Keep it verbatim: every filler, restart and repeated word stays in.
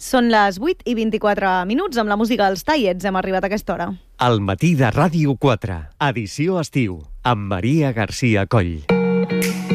Són les vuit i vint-i-quatre minuts. Amb la música dels Tallets hem arribat a aquesta hora. El matí de Ràdio quatre, edició estiu, amb Maria Garcia Coll.